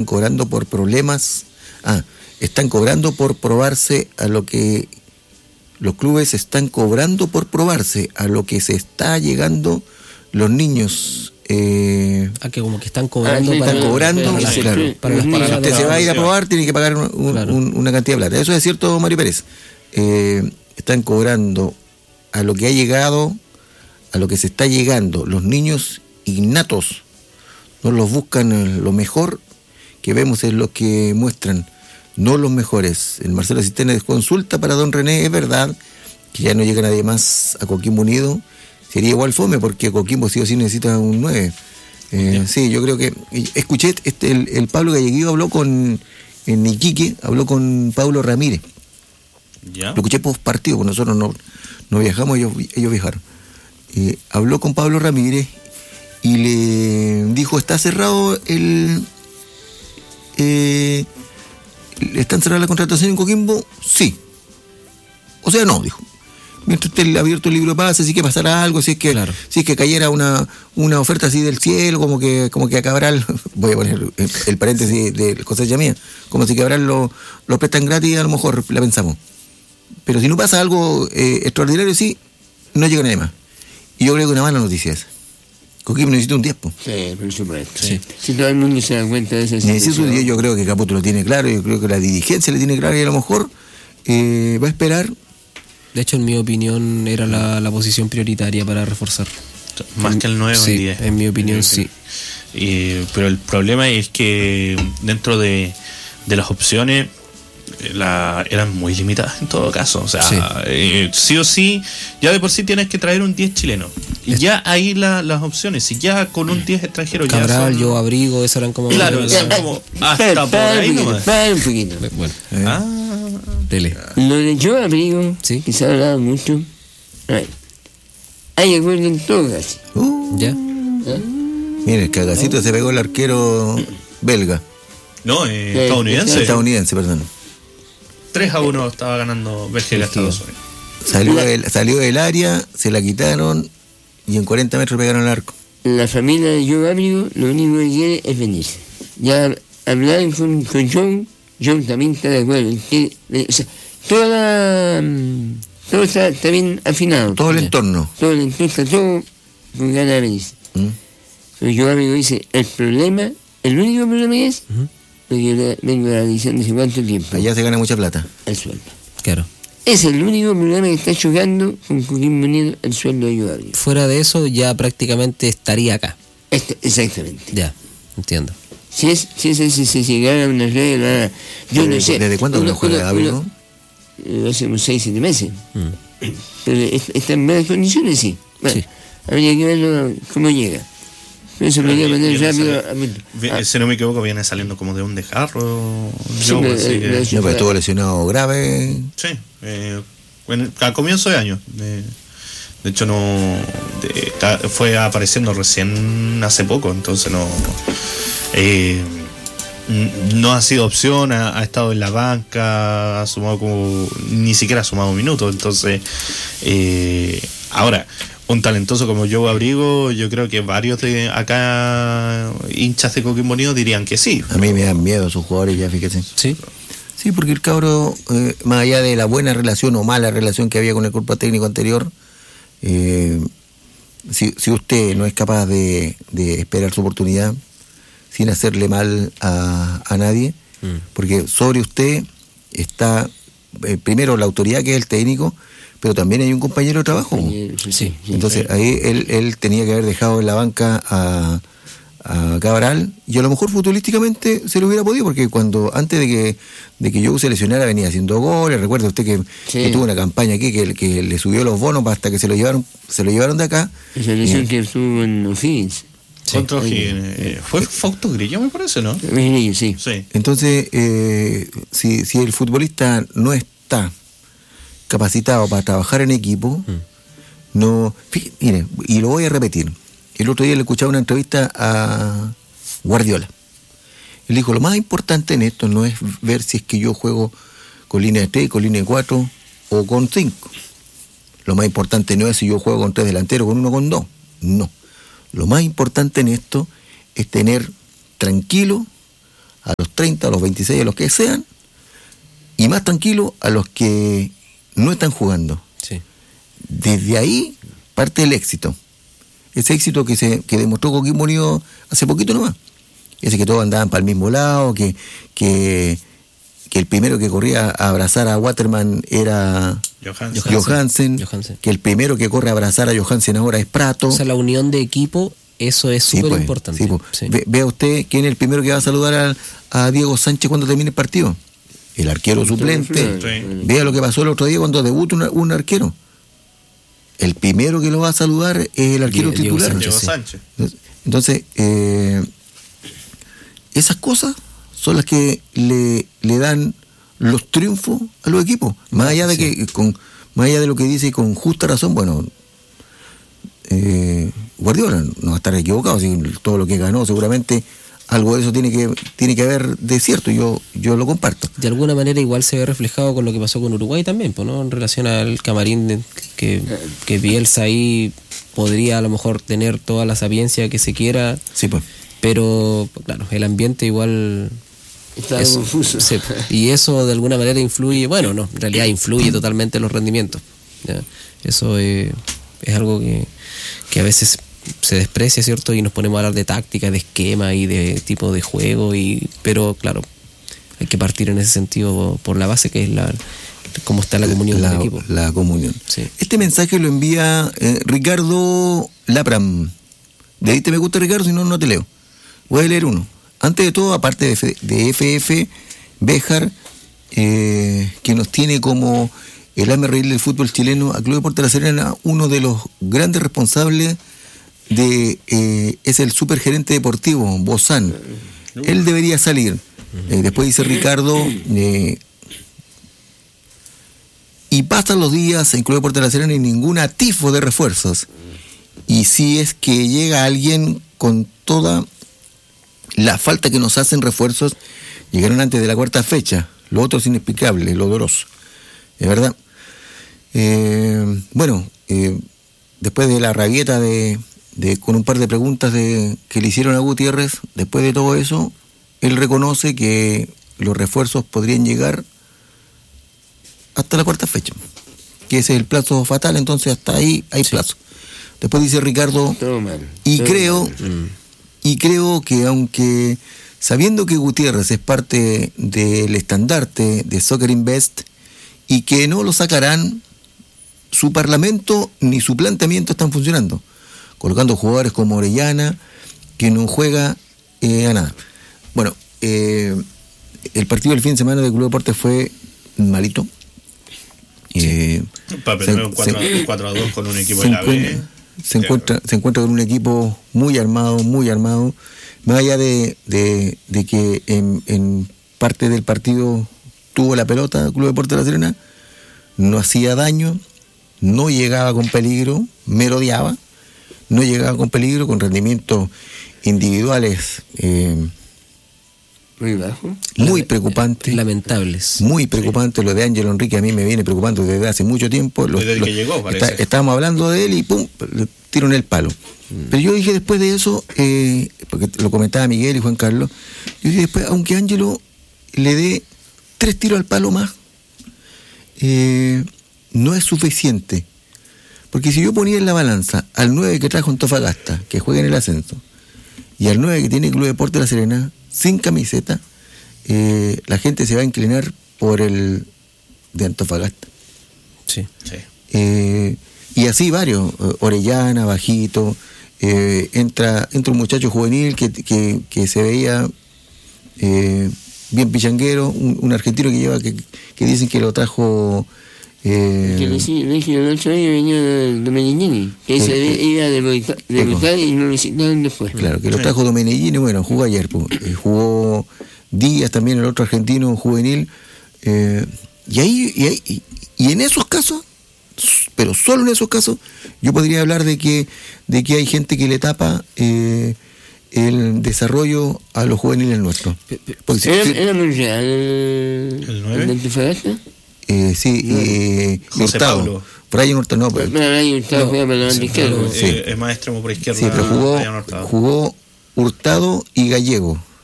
cobrando por problemas. Están cobrando por probarse a lo que los clubes están cobrando por probarse a lo que se está llegando los niños. Que como que están cobrando para si usted se va a ir a probar, tiene que pagar una cantidad de plata. Eso es cierto, Mario Pérez. Están cobrando a lo que ha llegado, a lo que se está llegando. Los niños innatos no los buscan lo mejor que vemos es lo que muestran, no los mejores. El Marcelo Cisterna de consulta para don René, es verdad que ya no llega nadie más a Coquimbo Unido. Sería igual fome porque Coquimbo sí o sí necesita un 9. Sí, yo creo que escuché el Pablo Galleguillo habló en Iquique, habló con Pablo Ramírez. ¿Ya? Lo escuché post partido, porque nosotros no viajamos, ellos viajaron. Habló con Pablo Ramírez y le dijo, ¿está cerrado ¿están cerradas la contratación en Coquimbo? Sí. O sea, no, dijo. Mientras usted ha abierto el libro de pase, si que pasará algo, si es que cayera una oferta así del cielo, como que a Cabral, voy a poner el paréntesis de cosecha mía, como si Cabral lo prestan gratis, a lo mejor la pensamos. Pero si no pasa algo extraordinario, sí, no llega nadie más. Y yo creo que una mala noticia es. Coquimbo necesita un 10. Sí, por supuesto. Sí. Si todo el mundo se da cuenta de esa necesita un 10, yo creo que Caputo lo tiene claro, yo creo que la dirigencia le tiene claro y a lo mejor va a esperar. De hecho, en mi opinión, era la posición prioritaria para reforzar. Más que el 9 o el 10. En mi opinión, sí. Pero el problema es que dentro de las opciones eran muy limitadas en todo caso. O sea, sí o sí, ya de por sí tienes que traer un 10 chileno. Y ya ahí las opciones, si ya con un 10 extranjero Cabral, ya son... yo abrigo, eso eran como... Claro, eran como hasta por ahí nomás. Un poquito. Bueno, dele. Lo de yo abrigo, ¿sí? Que se ha hablado mucho, hay acuerdo en todo caso. ¿Ya? Mire, el cagacito se pegó el arquero belga. No, estadounidense. Estadounidense, perdón. 3-1 estaba ganando Bélgica Estados Unidos. Salió del área, se la quitaron y en 40 metros pegaron al arco. La familia de Joe Abrigo lo único que quiere es venirse. Ya hablaron con John también está de acuerdo. O sea, todo está bien afinado. Todo el entorno. Todo el entorno está todo con ganas de venirse. Pero Joe Abrigo dice, el único problema es porque vengo de la edición de hace cuánto tiempo. Allá se gana mucha plata. El sueldo. Claro. Es el único problema que está chocando con Coquimbo Unido, el sueldo de Joe Abrigo. Fuera de eso, ya prácticamente estaría acá. Exactamente. Ya, entiendo. Si llegara a una regla, yo no sé. ¿Desde cuándo no juega Abrigo? Hace unos 6-7 meses. Pero está en buenas condiciones, sí. Bueno, habría que verlo cómo llega. Pero eso podría poner rápido. Si no me equivoco, viene saliendo como de un desgarro. Pero estuvo lesionado grave. Sí, al comienzo de año. De hecho, fue apareciendo recién hace poco, entonces no ha sido opción, ha estado en la banca, ha sumado ni siquiera ha sumado un minuto, entonces ahora un talentoso como Joe Abrigo, yo creo que varios de acá hinchas de Coquimbo Unido dirían que sí. A mí me dan miedo sus jugadores, ya fíjate. Sí, porque el cabro, más allá de la buena relación o mala relación que había con el cuerpo técnico anterior, si usted no es capaz de esperar su oportunidad sin hacerle mal a nadie, porque sobre usted está primero la autoridad que es el técnico, pero también hay un compañero de trabajo. Sí. Entonces ahí él tenía que haber dejado en la banca a Cabral, y a lo mejor futbolísticamente se lo hubiera podido, porque antes de que Joe se lesionara venía haciendo goles. Recuerda usted que tuvo una campaña aquí que le subió los bonos hasta que se lo llevaron de acá. Esa lesión que estuvo en O'Higgins. Contra O'Higgins. Fue Fausto Grillo, me parece, ¿no? Grillo, sí. Entonces, si el futbolista no está capacitado para trabajar en equipo, mire, y lo voy a repetir. El otro día le escuchaba una entrevista a Guardiola. Él dijo, lo más importante en esto no es ver si es que yo juego con línea de 3, con línea de 4 o con 5. Lo más importante no es si yo juego con 3 delanteros, con 1, con 2. No. Lo más importante en esto es tener tranquilo a los 30, a los 26, a los que sean, y más tranquilo a los que no están jugando. Sí. Desde ahí parte el éxito. Ese éxito que demostró Coquimbo Unido hace poquito nomás. Ese que todos andaban para el mismo lado, que el primero que corría a abrazar a Waterman era Johansen, que el primero que corre a abrazar a Johansen ahora es Prato. O sea, la unión de equipo, eso es súper importante. Sí, pues. Sí. Vea usted quién es el primero que va a saludar a Diego Sánchez cuando termine el partido. El arquero suplente. Sí. Vea lo que pasó el otro día cuando debuta un arquero. El primero que lo va a saludar es el arquero titular. Diego Sánchez. Entonces, esas cosas son las que le dan los triunfos a los equipos. Más allá de que más allá de lo que dice con justa razón, bueno, Guardiola no va a estar equivocado, si todo lo que ganó seguramente algo de eso tiene que haber de cierto, yo lo comparto. De alguna manera igual se ve reflejado con lo que pasó con Uruguay también, ¿no? En relación al camarín que Bielsa ahí podría a lo mejor tener toda la sapiencia que se quiera. Sí, pues. Pero claro, el ambiente igual está confuso. Sí, y eso de alguna manera influye, bueno, no, en realidad influye totalmente en los rendimientos. ¿Ya? Eso es algo que a veces se desprecia, ¿cierto? Y nos ponemos a hablar de táctica, de esquema y de tipo de juego, pero claro, hay que partir en ese sentido por la base que es cómo está la comunión del equipo. La comunión. Sí. Este mensaje lo envía Ricardo Lapram. Le diste me gusta, Ricardo, si no, no te leo. Voy a leer uno. Antes de todo, aparte de FF Béjar, que nos tiene como el hazme reír del fútbol chileno, a Club Deportes La Serena, uno de los grandes responsables es el supergerente deportivo, Bozán. Él debería salir. Después dice Ricardo, y pasan los días en Club Deportes La Serena y ningún atisbo de refuerzos. Y si es que llega alguien con toda la falta que nos hacen refuerzos, llegaron antes de la cuarta fecha. Lo otro es inexplicable, lo doloroso. ¿Es verdad? Después de la rabieta con un par de preguntas que le hicieron a Gutiérrez, después de todo eso, él reconoce que los refuerzos podrían llegar hasta la cuarta fecha, que ese es el plazo fatal, entonces hasta ahí hay plazo. Después dice Ricardo, y creo que aunque sabiendo que Gutiérrez es parte del estandarte de Soccer Invest y que no lo sacarán, su parlamento ni su planteamiento están funcionando, colocando jugadores como Orellana, que no juega a nada. Bueno, el partido del fin de semana del Club Deportes fue malito. Para perder un 4-2 con un equipo de la B. Se encuentra con un equipo muy armado, más allá de que en parte del partido tuvo la pelota el Club Deportes La Serena, no hacía daño, no llegaba con peligro, merodeaba, no llegaba con peligro, con rendimientos individuales muy bajo, muy preocupantes, lamentables, muy preocupantes. Lo de Ángelo Enrique a mí me viene preocupando desde hace mucho tiempo. Desde que llegó, parece. Estábamos hablando de él y pum, le tiro en el palo. Pero yo dije después de eso, porque lo comentaba Miguel y Juan Carlos, yo dije después, aunque Ángelo le dé 3 tiros al palo más, no es suficiente. Porque si yo ponía en la balanza al 9 que trajo Antofagasta, que juega en el ascenso, y al 9 que tiene el Club Deportes La Serena, sin camiseta, la gente se va a inclinar por el de Antofagasta. Sí. Y así varios, Orellana, Bajito, entra un muchacho juvenil que se veía bien pichanguero, un argentino que dicen que lo trajo... que le dije el otro año venía de Domenigini, que se iba de debutar y no lo hicieron después. Claro, que lo trajo Domenigini, bueno, jugó ayer, jugó Díaz también, el otro argentino juvenil, y en esos casos, pero solo en esos casos, yo podría hablar de que hay gente que le tapa el desarrollo a los juveniles nuestros. ¿Era muy real el 9? ¿El de Antofagasta? Sí, José Hurtado. Pablo. Brian Hurtado, no, pero Brian Hurtado juega para la banda izquierda. Es más extremo por izquierda. Sí, pero jugó Hurtado y Gallego.